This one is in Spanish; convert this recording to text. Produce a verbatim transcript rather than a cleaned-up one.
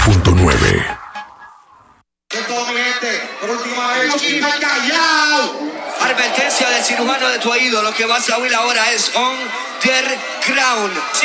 punto nueve. ¿Qué todo, mi gente? Por última vez, Chino Callao. Advertencia del cirujano de tu oído. Lo que vas a oír ahora es On The Ground.